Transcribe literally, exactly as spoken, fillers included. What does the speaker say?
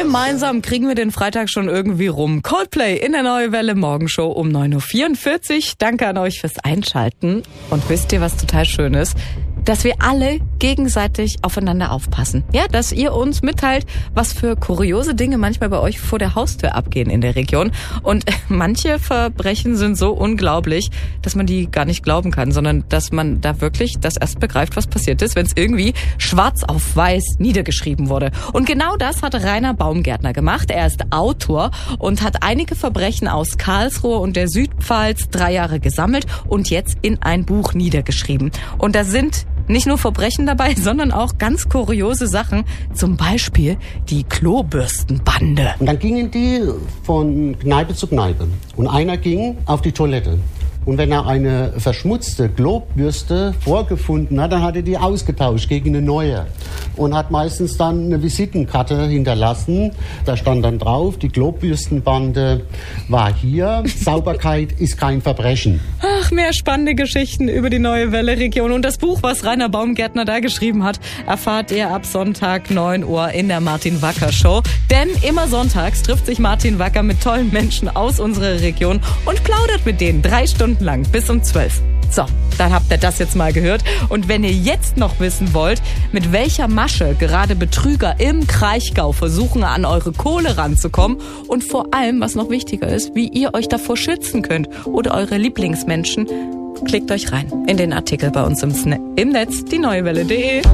Gemeinsam kriegen wir den Freitag schon irgendwie rum. Coldplay in der Neue Welle Morgenshow um neun Uhr vierundvierzig. Danke an euch fürs Einschalten. Und wisst ihr, was total schön ist? Dass wir alle gegenseitig aufeinander aufpassen. Ja, dass ihr uns mitteilt, was für kuriose Dinge manchmal bei euch vor der Haustür abgehen in der Region. Und manche Verbrechen sind so unglaublich, dass man die gar nicht glauben kann, sondern dass man da wirklich das erst begreift, was passiert ist, wenn es irgendwie schwarz auf weiß niedergeschrieben wurde. Und genau das hat Rainer Baumgärtner gemacht. Er ist Autor und hat einige Verbrechen aus Karlsruhe und der Südpfalz drei Jahre gesammelt und jetzt in ein Buch niedergeschrieben. Und da sind nicht nur Verbrechen dabei, sondern auch ganz kuriose Sachen. Zum Beispiel die Klobürstenbande. Und dann gingen die von Kneipe zu Kneipe. Und einer ging auf die Toilette. Und wenn er eine verschmutzte Klobürste vorgefunden hat, dann hat er die ausgetauscht gegen eine neue. Und hat meistens dann eine Visitenkarte hinterlassen. Da stand dann drauf, die Klobürstenbande war hier. Sauberkeit ist kein Verbrechen. Ach, mehr spannende Geschichten über die Neue Welle Region. Und das Buch, was Rainer Baumgärtner da geschrieben hat, erfahrt ihr ab Sonntag neun Uhr in der Martin Wacker Show. Denn immer sonntags trifft sich Martin Wacker mit tollen Menschen aus unserer Region und plaudert mit denen drei Stunden lang bis um zwölf. So, dann habt ihr das jetzt mal gehört. Und wenn ihr jetzt noch wissen wollt, mit welcher Masche gerade Betrüger im Kraichgau versuchen, an eure Kohle ranzukommen und vor allem, was noch wichtiger ist, wie ihr euch davor schützen könnt oder eure Lieblingsmenschen, klickt euch rein in den Artikel bei uns im, Sne- im Netz, die neuewelle punkt de.